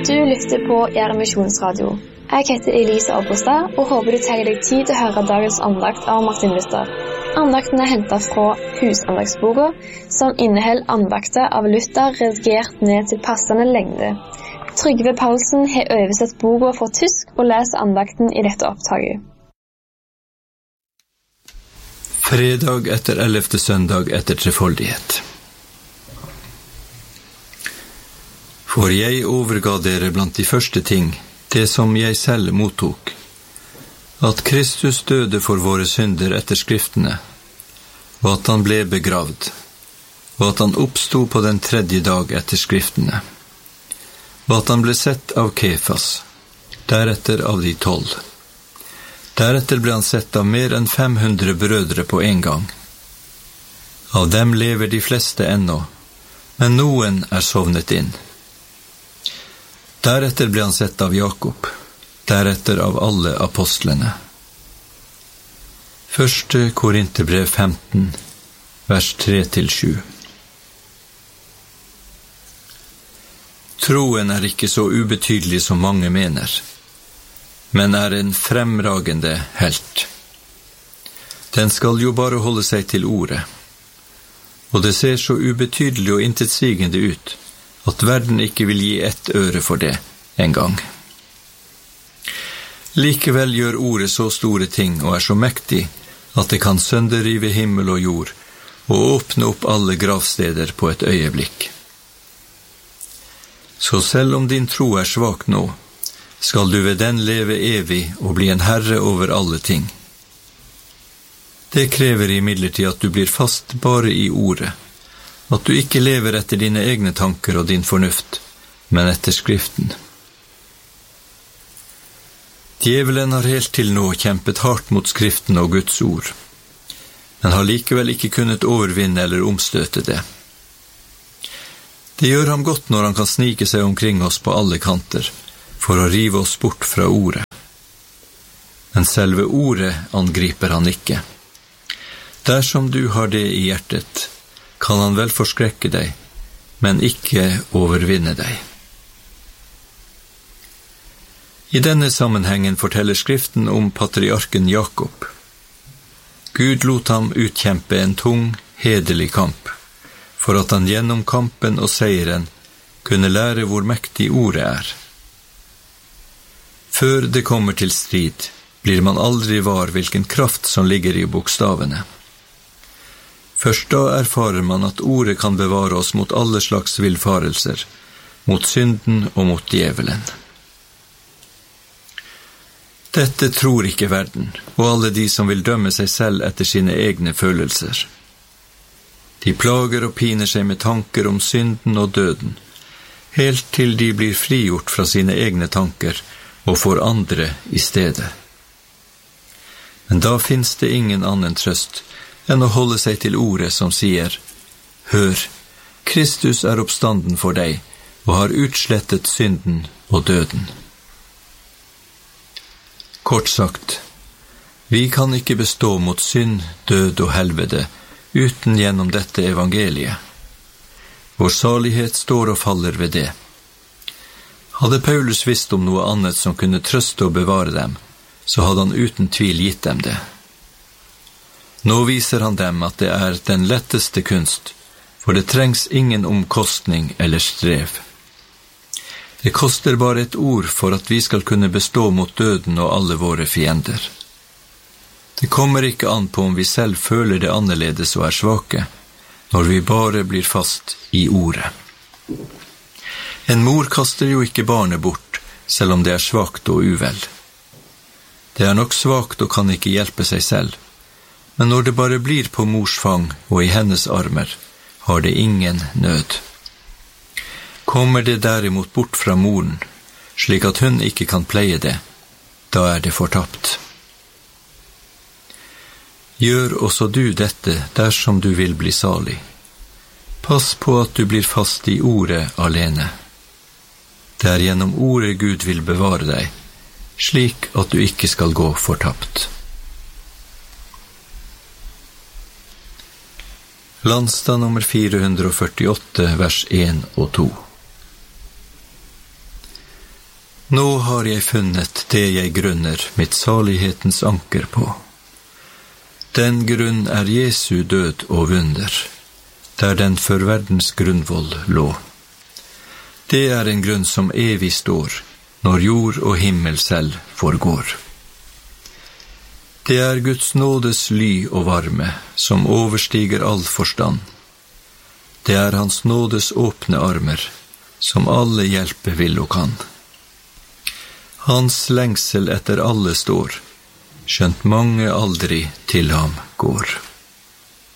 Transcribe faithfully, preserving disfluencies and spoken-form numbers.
Du lytter på Gjerde Misjonsradio. Jeg heter Elise Abbestad og håper du tar deg tid til å høre dagens andakt av Martin Luther. Andakten er hentet fra Husandagsboka, som inneholder andakter av Luther redigert ned til passende lengde. Trygve Paulsen har oversett boka fra tysk og leser andakten i dette opptaket. Fredag etter ellevte søndag etter trefoldighet. For jeg overga dere blant de første ting, det som jeg selv mottok, at Kristus døde for våre synder etter skriftene, og at han ble begravd, og at han oppstod på den tredje dag etter skriftene, og at han ble sett av Kefas, deretter av de tolv. Deretter ble han sett av mer enn fem hundre brødre på en gang. Av dem lever de fleste ennå, men noen er sovnet inn. Deretter ble han sett av Jakob, deretter av alle apostlene. Første Korinterbrev femten, vers tre til sju. Troen er ikke så ubetydelig som mange mener, men er en fremragende helt. Den skal jo bare holde seg til ordet, og det ser så ubetydelig og intetsigende ut, at verden ikke vil gi ett øre for det en gang. Likevel gjør ordet så store ting og er så mektig at det kan sønderrive himmel og jord og åpne opp alle gravsteder på et øyeblikk. Så selv om din tro er svak nå, skal du ved den leve evig og bli en herre over alle ting. Det krever imidlertid at du blir fast bare i ordet, at du ikke lever etter dine egne tanker og din fornuft, men etter skriften. Djevelen har helt til nå kjempet hardt mot skriften og Guds ord, men har likevel ikke kunnet overvinne eller omstøte det. Det gjør ham godt når han kan snike seg omkring oss på alle kanter, for å rive oss bort fra ordet. Men selve ordet angriper han ikke. Dersom du har det i hjertet, kan han vel forskrekke deg, men ikke overvinne deg. I denne sammenhengen forteller skriften om patriarken Jakob. Gud lot ham utkjempe en tung, hederlig kamp, for at han gjennom kampen og seieren kunne lære hvor mektig ordet er. Før det kommer til strid, blir man aldri var hvilken kraft som ligger i bokstavene. Først da erfarer man at ordet kan bevare oss mot alle slags villfarelser, mot synden og mot djevelen. Dette tror ikke verden, og alle de som vil dømme seg selv etter sine egne følelser. De plager og piner seg med tanker om synden og døden, helt til de blir frigjort fra sine egne tanker og får andre i stedet. Men da finnes det ingen annen trøst enn å holde seg til ordet som sier: Hør, Kristus er oppstanden for deg, og har utslettet synden og døden. Kort sagt, vi kan ikke bestå mot synd, død og helvete uten gjennom dette evangeliet. Vår salighet står og faller ved det. Hadde Paulus visst om noe annet som kunne trøste og bevare dem, så hadde han uten tvil gitt dem det. Nå viser han dem at det er den letteste kunst, for det trengs ingen omkostning eller strev. Det koster bare et ord for at vi skal kunne bestå mot døden og alle våre fiender. Det kommer ikke an på om vi selv føler det annerledes og er svake, når vi bare blir fast i ordet. En mor kaster jo ikke barnet bort, selv om det er svakt og uvel. Det er nok svakt og kan ikke hjelpe seg selv, men når det bare blir på mors fang og i hennes armer, har det ingen nød. Kommer det derimot bort fra moren, slik at hun ikke kan pleie det, da er det fortapt. Gjør også du dette dersom du vil bli salig. Pass på at du blir fast i ordet alene. Det er gjennom ordet Gud vil bevare deg, slik at du ikke skal gå fortapt. Landstad nummer fire hundre førtiåtte, vers en og to. Nå har jeg funnet det jeg grunner mitt salighetens anker på. Den grunn er Jesu død og vunder, der den for verdens grunnvoll lå. Det er en grunn som evig står, når jord og himmel selv forgår. Det er Guds nådes ly og varme, som overstiger all forstand. Det er hans nådes åpne armer, som alle hjelpe vil og kan. Hans lengsel etter alle står, skjønt mange aldri til ham går.